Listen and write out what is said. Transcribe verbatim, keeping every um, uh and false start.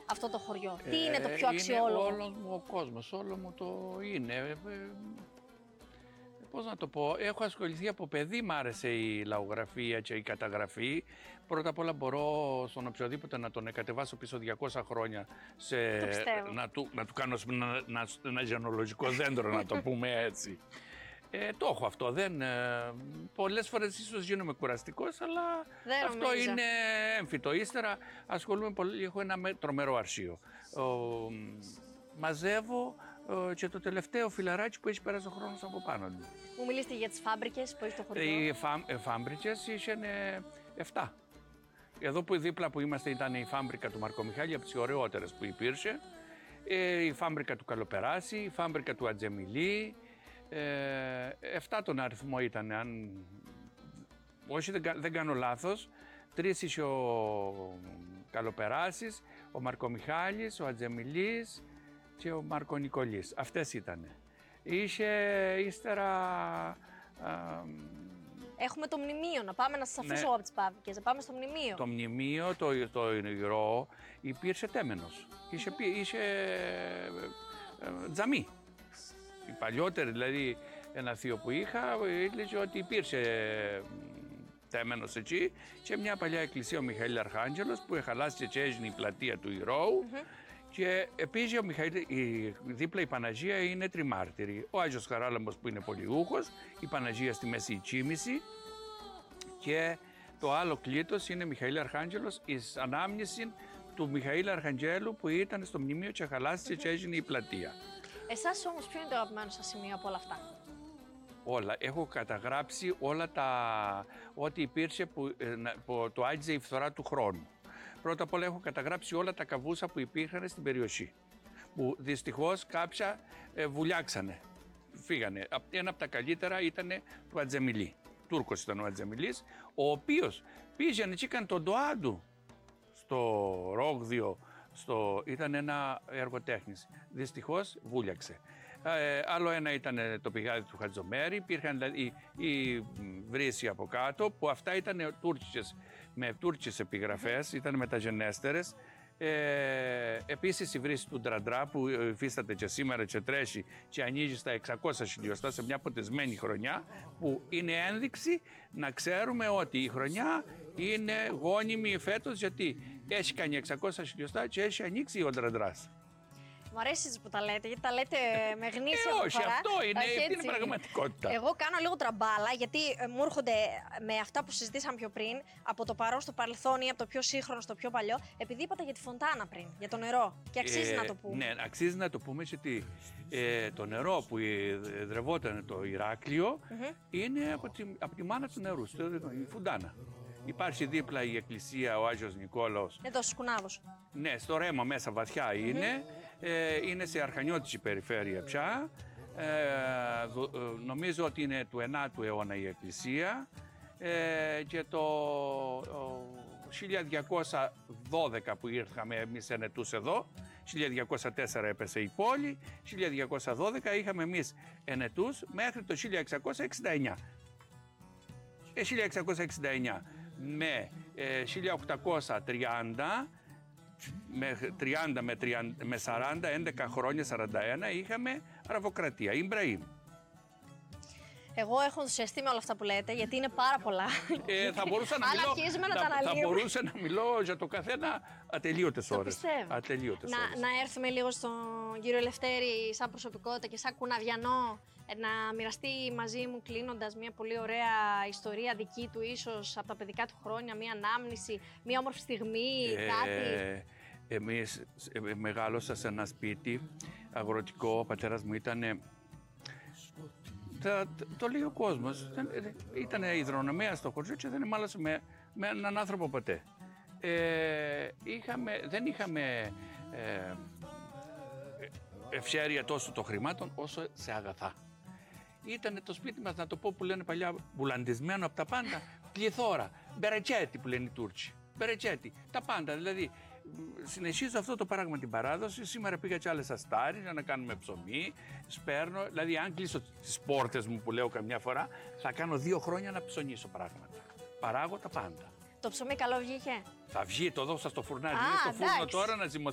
αυτό το χωριό? Τι είναι το πιο Ε, αξιόλογο? Είναι όλος μου ο κόσμος, όλο μου το είναι. Ε, ε, Πώς να το πω, έχω ασχοληθεί από παιδί, μ' άρεσε η λαογραφία και η καταγραφή. Πρώτα απ' όλα μπορώ στον οποιοδήποτε να τον κατεβάσω πίσω διακόσια χρόνια, σε, Το πιστεύω. να, του, να του κάνω ένα, ένα, ένα γενολογικό δέντρο, να το πούμε έτσι. Ε, το έχω αυτό, δεν, ε, πολλές φορές ίσως γίνομαι κουραστικός, αλλά Δεν αυτό νομίζω. είναι έμφυτο. Ύστερα ασχολούμαι πολύ, έχω ένα με- τρομερό αρχείο. Ο, μαζεύω ε, και το τελευταίο φιλαράκι που έχει περάσει ο χρόνος από πάνω του. Μου μιλήσετε για τις φάμπρικες που έχει το χωριό. Οι φαμ, ε, φάμπρικες είχαν εφτά. Εδώ που δίπλα που είμαστε ήταν η φάμπρικα του Μαρκομιχάλη, από τις ωραιότερες που υπήρχε. Ε, η φάμπρικα του Καλοπεράση, η φάμπρικα του Ατζεμιλή. Ε, εφτά τον αριθμό ήταν, αν όχι δεν, κα- δεν κάνω λάθος. Τρεις είχε ο Καλοπεράσης, ο Μαρκομιχάλης, ο Ατζεμιλής και ο Μαρκονικολής. Αυτές ήτανε. Είχε ύστερα... α, Έχουμε το μνημείο, να πάμε να σας αφήσω Ναι. εγώ από τις φάμπρικες, να πάμε στο μνημείο. το μνημείο, το, το υγρό, υπήρξε τέμενος. Είχε, πει- είχε ε, ε, τζαμί. Η παλιότερη, δηλαδή, ένα θείο που είχα, έλεγε ότι υπήρξε ε, τέμενος εκεί και μια παλιά εκκλησία, ο Μιχαήλ Αρχάγγελος, που είχε χαλάσει και έγινε η πλατεία του ηρώου. Και επίσης ο Μιχαήλ, η, δίπλα η Παναγία είναι τριμάρτυρη. Ο Άγιος Χαράλαμπος που είναι πολυούχος, η Παναγία στη μέση η Τσίμηση και το άλλο κλήτος είναι Μιχαήλ Αρχάγγελος, εις ανάμνηση του Μιχαήλ Αρχαγγέλου που ήταν στο μνημείο και χαλάστηκε και έγινε η πλατεία. Εσάς όμως ποιο είναι το αγαπημένο σας σημείο από όλα αυτά? Όλα. Έχω καταγράψει όλα τα... ό,τι υπήρξε που, ε, να- που το άγγιζε η φθορά του χρόνου. Πρώτα απ' όλα έχω καταγράψει όλα τα καβούσα που υπήρχαν στην περιοχή. Που δυστυχώς κάποια ε, βουλιάξανε. Φύγανε. Απ- Ένα από τα καλύτερα ήταν του Ατζεμιλή. Τούρκος ήταν ο Ατζεμιλής, ο οποίος πήγαινε και έκανε τον ντοά του στο Ρόγδιο. Στο... Ήταν ένα έργο τέχνης. Δυστυχώς βούλιαξε. Ε, άλλο ένα ήταν το πηγάδι του Χατζομέρη. Υπήρχαν δηλαδή οι, οι βρύσοι από κάτω που αυτά ήταν τούρκες, με τούρκες επιγραφές, ήταν μεταγενέστερες. Ε, επίσης η βρύση του Ντραντρά που υφίσταται και σήμερα και τρέχει και ανοίγει στα εξακόσια χιλιοστά σε μια ποτισμένη χρονιά, που είναι ένδειξη να ξέρουμε ότι η χρονιά είναι γόνιμη φέτος, γιατί έχει κάνει εξακόσια χιλιοστά και έχει ανοίξει ο Ντραντράς. Μου αρέσει έτσι που τα λέτε, γιατί τα λέτε με γνήσια Ε, όχι, προφορά. αυτό είναι, Όχι, αυτή είναι έτσι. πραγματικότητα. Εγώ κάνω λίγο τραμπάλα, γιατί ε, μου έρχονται με αυτά που συζητήσαμε πιο πριν, από το παρόν στο παρελθόν ή από το πιο σύγχρονο στο πιο παλιό, επειδή είπατε για τη φωντάνα πριν, για το νερό. Και αξίζει Ε, να το πούμε. Ναι, αξίζει να το πούμε, γιατί ε, το νερό που εδρευόταν το Ηράκλειο είναι από τη, από τη μάνα του νερού, στο, η φουντάνα. Υπάρχει δίπλα η εκκλησία, ο Άγιος Νικόλαος. Εδώ στους Κουνάβους. Ναι, στο Ρέμα μέσα βαθιά είναι. Ε, είναι σε αρχανιώτικη περιφέρεια πια. Ε, δο- ε, νομίζω ότι είναι του ενάτου αιώνα η εκκλησία. Ε, και το ο, χίλια διακόσια δώδεκα που ήρθαμε εμείς ενετούς εδώ, χίλια διακόσια τέσσερα έπεσε η πόλη, χίλια διακόσια δώδεκα είχαμε εμείς ενετούς μέχρι το χίλια εξακόσια εξήντα εννιά. Ε, χίλια εξακόσια εξήντα εννιά με ε, χίλια οκτακόσια τριάντα με τριάντα με, τριάντα με σαράντα, έντεκα χρόνια, σαράντα ένα είχαμε αραβοκρατία, Ιμπραήμ. Εγώ έχω ενθουσιαστεί με όλα αυτά που λέτε, γιατί είναι πάρα πολλά. Ε, θα μπορούσα να Αν μιλώ, αρχίζουμε να θα, τα θα αναλύουμε. μπορούσα να μιλώ για το καθένα ατελείωτες Το ώρες. πιστεύω. Ατελείωτες να, ώρες. να έρθουμε λίγο στον κύριο Ελευθέρη σαν προσωπικότητα και σαν κουναβιανό, ε, να μοιραστεί μαζί μου κλείνοντας μια πολύ ωραία ιστορία δική του, ίσως από τα παιδικά του χρόνια, μια ανάμνηση, μια όμορφη στιγμή, κάτι. Ε, εμείς ε, μεγάλωσα σε ένα σπίτι αγροτικό, ο πατέρας μου ήταν... Τα, το λέει ο κόσμος, ήταν υδρονομέα στο χωριό και δεν μάλωσε με, με έναν άνθρωπο ποτέ. Ε, είχαμε, δεν είχαμε ε, ευσέρεια τόσο των χρημάτων όσο σε αγαθά. Ήταν το σπίτι μας, να το πω που λένε παλιά, μπουλαντισμένο από τα πάντα, πληθώρα, μπερετσέτη που λένε οι Τούρκοι. Μπερετσέτη, τα πάντα. Δηλαδή, συνεχίζω αυτό το πράγμα την παράδοση. Σήμερα πήγα και άλλες αστάρι για να κάνουμε ψωμί. Σπέρνω, δηλαδή, αν κλείσω τις πόρτες μου που λέω καμιά φορά, θα κάνω δύο χρόνια να ψωνίσω πράγματα. Παράγω τα πάντα. Το ψωμί καλό βγήκε. Θα βγει, το δώσα στο φουρνάρι. Α, Είναι στο φούρνο εντάξει. τώρα να ζυμωθεί.